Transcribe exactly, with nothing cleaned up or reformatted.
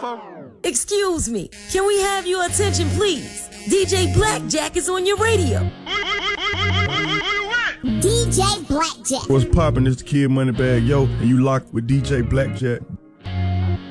Excuse me, can we have your attention, please? D J Blackjack is on your radio. D J Blackjack. What's poppin'? It's the Kid Moneybagg Yo, and you locked with D J Blackjack.